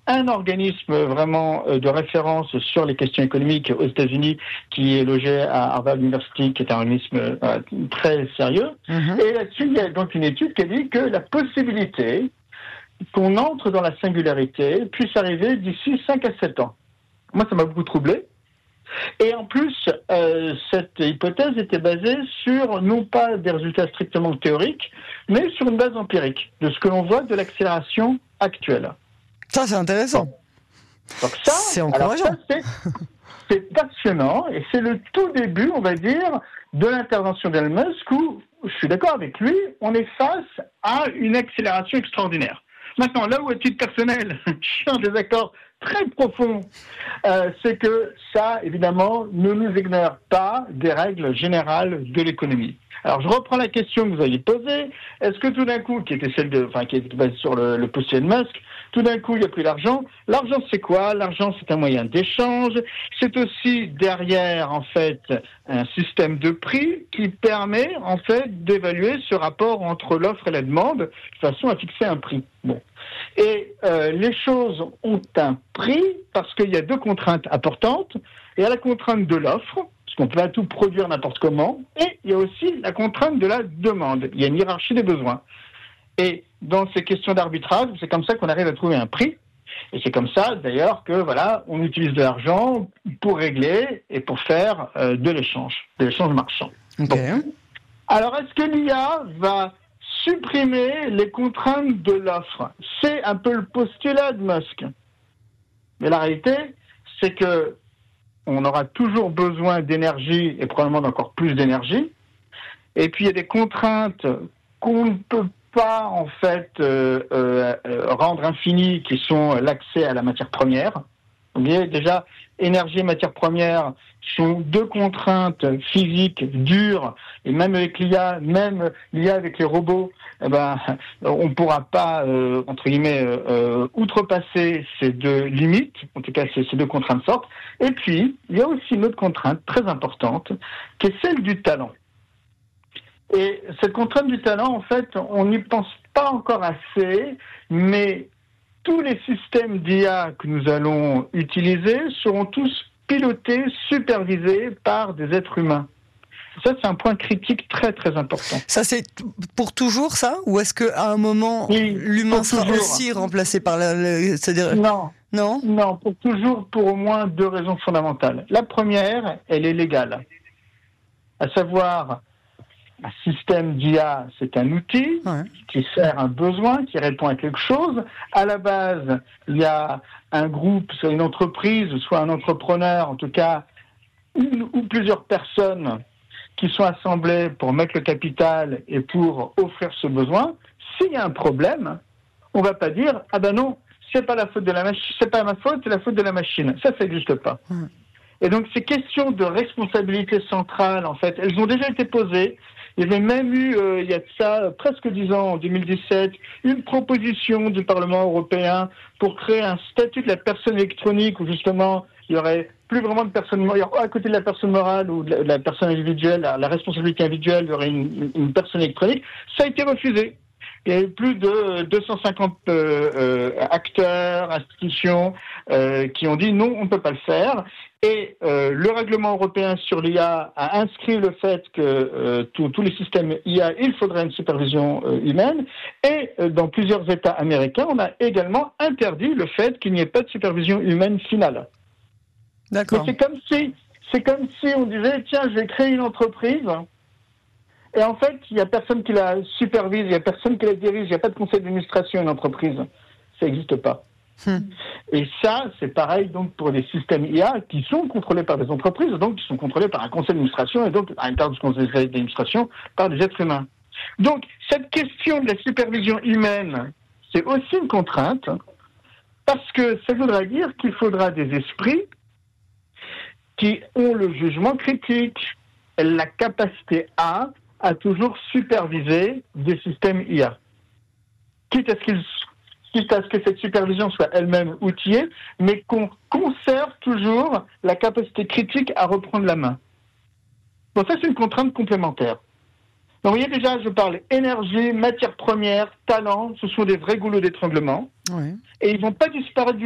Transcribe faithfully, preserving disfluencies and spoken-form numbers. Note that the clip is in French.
un organisme vraiment de référence sur les questions économiques aux États-Unis qui est logé à Harvard University, qui est un organisme euh, très sérieux. Mmh. Et là-dessus, il y a donc une étude qui dit que la possibilité qu'on entre dans la singularité puisse arriver d'ici cinq à sept ans. Moi, ça m'a beaucoup troublé. Et en plus, euh, cette hypothèse était basée sur, non pas des résultats strictement théoriques, mais sur une base empirique, de ce que l'on voit de l'accélération actuelle. Ça, c'est intéressant. Bon. Donc ça, c'est encourageant. Alors ça, c'est, c'est passionnant, et c'est le tout début, on va dire, de l'intervention d'Elon Musk, où, je suis d'accord avec lui, on est face à une accélération extraordinaire. Maintenant, là où, à titre personnel, je suis en désaccord très profond, euh, c'est que ça, évidemment, ne nous exonère pas des règles générales de l'économie. Alors, je reprends la question que vous aviez posée. Est-ce que tout d'un coup, qui était celle de, enfin, qui était basée sur le, le post de Musk, tout d'un coup, il a pris l'argent. L'argent, c'est quoi? L'argent, c'est un moyen d'échange. C'est aussi derrière, en fait, un système de prix qui permet, en fait, d'évaluer ce rapport entre l'offre et la demande de façon à fixer un prix. Bon. Et euh, les choses ont un prix parce qu'il y a deux contraintes importantes. Il y a la contrainte de l'offre, parce qu'on ne peut pas tout produire n'importe comment, et il y a aussi la contrainte de la demande. Il y a une hiérarchie des besoins. Et dans ces questions d'arbitrage, c'est comme ça qu'on arrive à trouver un prix. Et c'est comme ça, d'ailleurs, que voilà, on utilise de l'argent pour régler et pour faire euh, de l'échange, de l'échange marchand. Okay. Bon. Alors, est-ce que l'I A va supprimer les contraintes de l'offre? C'est un peu le postulat de Musk. Mais la réalité, c'est que on aura toujours besoin d'énergie et probablement d'encore plus d'énergie. Et puis, il y a des contraintes qu'on ne peut pas, en fait, euh, euh, rendre infinies, qui sont l'accès à la matière première. Vous voyez, déjà, énergie et matière première sont deux contraintes physiques dures, et même avec l'I A, même l'I A avec les robots, eh ben, on ne pourra pas, euh, entre guillemets, euh, outrepasser ces deux limites, en tout cas ces, ces deux contraintes fortes. Et puis, il y a aussi une autre contrainte très importante, qui est celle du talent. Et cette contrainte du talent, en fait, on n'y pense pas encore assez, mais tous les systèmes d'I A que nous allons utiliser seront tous pilotés, supervisés par des êtres humains. Ça, c'est un point critique très, très important. Ça, c'est pour toujours, ça? Ou est-ce qu'à un moment, oui, l'humain sera toujours aussi remplacé par la... la c'est-à-dire... Non. Non Non, pour toujours, pour au moins deux raisons fondamentales. La première, elle est légale. À savoir, un système d'I A, c'est un outil ouais. qui sert un besoin, qui répond à quelque chose. À la base, il y a un groupe, soit une entreprise, soit un entrepreneur, en tout cas, une ou plusieurs personnes qui sont assemblées pour mettre le capital et pour offrir ce besoin. S'il y a un problème, on ne va pas dire « Ah ben non, c'est pas la faute de la machine, c'est pas ma faute, c'est la faute de la machine. » Ça, ça n'existe pas. Mmh. Et donc, ces questions de responsabilité centrale, en fait, elles ont déjà été posées. Il y avait même eu, euh, il y a de ça, euh, presque dix ans, en deux mille dix-sept, une proposition du Parlement européen pour créer un statut de la personne électronique où justement, il y aurait plus vraiment de personne morale, à côté de la personne morale ou de la, de la personne individuelle, la, la responsabilité individuelle, il y aurait une, une personne électronique. Ça a été refusé. Il y a eu plus de deux cent cinquante euh, euh, acteurs, institutions euh, qui ont dit non, on ne peut pas le faire. Et euh, le règlement européen sur l'I A a inscrit le fait que euh, tous les systèmes I A, il faudrait une supervision euh, humaine. Et euh, dans plusieurs États américains, on a également interdit le fait qu'il n'y ait pas de supervision humaine finale. D'accord. Mais c'est comme si, c'est comme si on disait, tiens, je vais créer une entreprise. Et en fait, il n'y a personne qui la supervise, il n'y a personne qui la dirige, il n'y a pas de conseil d'administration une entreprise. Ça n'existe pas. Hmm. Et ça, c'est pareil donc pour les systèmes I A qui sont contrôlés par des entreprises, donc qui sont contrôlés par un conseil d'administration et donc à l'intérieur du conseil d'administration par des êtres humains. Donc, cette question de la supervision humaine, c'est aussi une contrainte parce que ça voudra dire qu'il faudra des esprits qui ont le jugement critique, la capacité à à toujours superviser des systèmes I A. Quitte à ce qu'ils, quitte à ce que cette supervision soit elle-même outillée, mais qu'on conserve toujours la capacité critique à reprendre la main. Bon, ça, c'est une contrainte complémentaire. Donc, vous voyez déjà, je parle énergie, matière première, talent, ce sont des vrais goulots d'étranglement. Oui. Et ils ne vont pas disparaître du